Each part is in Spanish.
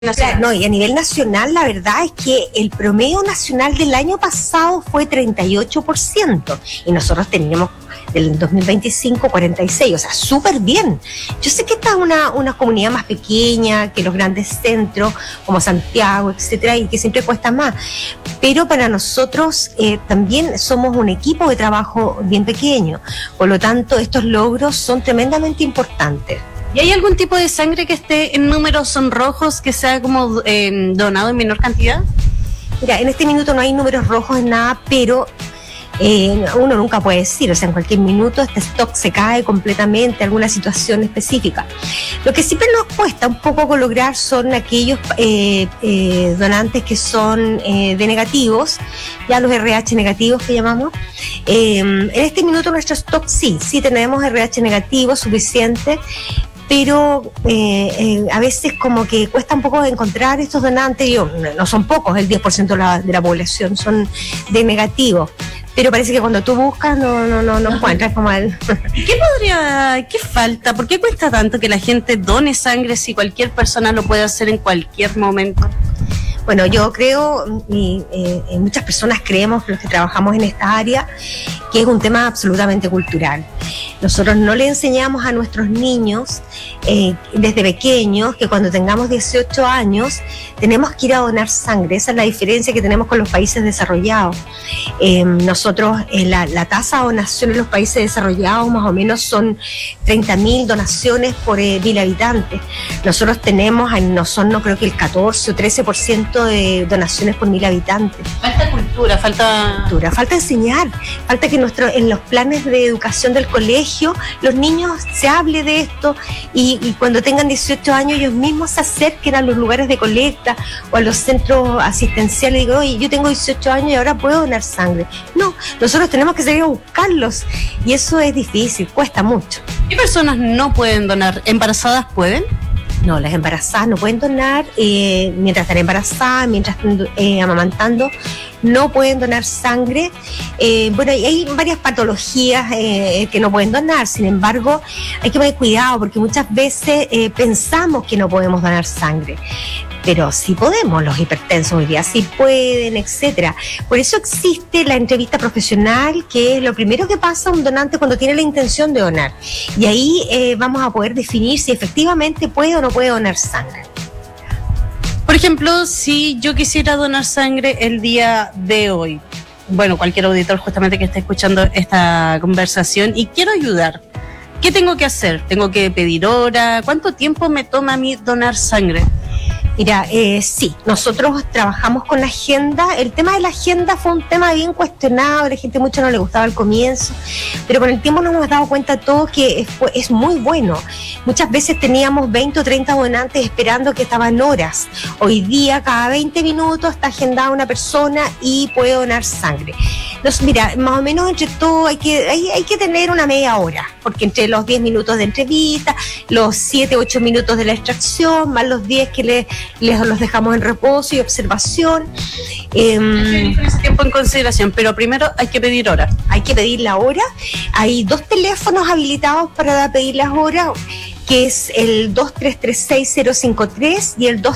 Claro, no, y a nivel nacional la verdad es que el promedio nacional del año pasado fue 38% y nosotros teníamos del 2025 46%, o sea, súper bien. Yo sé que esta es una comunidad más pequeña que los grandes centros como Santiago, etcétera, y que siempre cuesta más, pero para nosotros también somos un equipo de trabajo bien pequeño, por lo tanto estos logros son tremendamente importantes. ¿Y hay algún tipo de sangre que esté en números rojos, que sea como donado en menor cantidad? Mira, en este minuto no hay números rojos en nada, pero uno nunca puede decir, o sea, en cualquier minuto este stock se cae completamente, alguna situación específica. Lo que siempre nos cuesta un poco lograr son aquellos donantes que son de negativos, ya los RH negativos que llamamos. En este minuto nuestro stock sí tenemos RH negativos suficiente, pero a veces como que cuesta un poco encontrar estos donantes. No son pocos, el 10% de la población son de negativo, pero parece que cuando tú buscas no encuentras como el... ¿Qué falta? ¿Por qué cuesta tanto que la gente done sangre si cualquier persona lo puede hacer en cualquier momento? Bueno, yo creo, y muchas personas creemos, los que trabajamos en esta área, que es un tema absolutamente cultural. Nosotros no le enseñamos a nuestros niños desde pequeños que cuando tengamos 18 años tenemos que ir a donar sangre. Esa es la diferencia que tenemos con los países desarrollados. Nosotros, la tasa de donación en los países desarrollados más o menos son 30.000 donaciones por 1.000 habitantes. Nosotros tenemos, no creo que el 14 o 13% de donaciones por 1.000 habitantes. Falta cultura, falta enseñar, falta que en los planes de educación del colegio los niños se hable de esto y cuando tengan 18 años ellos mismos se acerquen a los lugares de colecta o a los centros asistenciales y digo, oye, yo tengo 18 años y ahora puedo donar sangre. No, nosotros tenemos que salir a buscarlos y eso es difícil, cuesta mucho. ¿Qué personas no pueden donar? ¿Embarazadas pueden? No, las embarazadas no pueden donar, mientras están embarazadas, mientras están amamantando, no pueden donar sangre. Bueno, hay varias patologías que no pueden donar, sin embargo, hay que tener cuidado porque muchas veces pensamos que no podemos donar sangre. Pero sí podemos, los hipertensos hoy día sí pueden, etcétera. Por eso existe la entrevista profesional, que es lo primero que pasa a un donante cuando tiene la intención de donar. Y ahí vamos a poder definir si efectivamente puede o no puede donar sangre. Por ejemplo, si yo quisiera donar sangre el día de hoy, bueno, cualquier auditor justamente que esté escuchando esta conversación y quiero ayudar, ¿qué tengo que hacer? ¿Tengo que pedir hora? ¿Cuánto tiempo me toma a mí donar sangre? Mira, sí, nosotros trabajamos con la agenda. El tema de la agenda fue un tema bien cuestionado, a la gente mucho no le gustaba al comienzo, pero con el tiempo nos hemos dado cuenta todos que es muy bueno. Muchas veces teníamos 20 o 30 donantes esperando que estaban horas. Hoy día, cada 20 minutos está agendada una persona y puede donar sangre. Mira, más o menos entre todo hay que tener una media hora, porque entre los 10 minutos de entrevista, los 7, 8 minutos de la extracción, más los 10 que los dejamos en reposo y observación. Hay ese tiempo en consideración, pero primero hay que pedir hora. Hay que pedir la hora. Hay 2 teléfonos habilitados para pedir las horas, que es el 2336-053 y el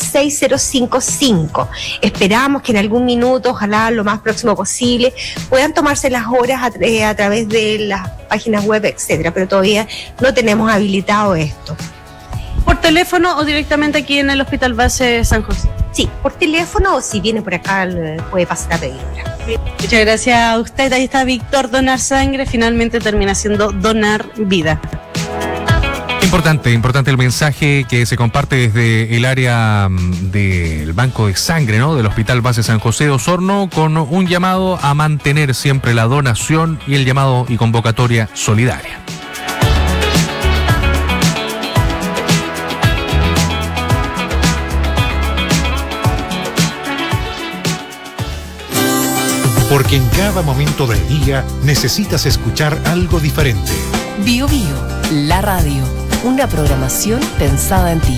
2336-055. Esperamos que en algún minuto, ojalá lo más próximo posible, puedan tomarse las horas a través de las páginas web, etcétera, pero todavía no tenemos habilitado esto. ¿Por teléfono o directamente aquí en el Hospital Base San José? Sí, por teléfono o si viene por acá puede pasar a pedir. Muchas gracias a usted. Ahí está Víctor. Donar sangre finalmente termina siendo donar vida. Importante el mensaje que se comparte desde el área del Banco de Sangre, ¿no?, del Hospital Base San José de Osorno, con un llamado a mantener siempre la donación y el llamado y convocatoria solidaria. Porque en cada momento del día necesitas escuchar algo diferente. Bio Bio, la radio, una programación pensada en ti.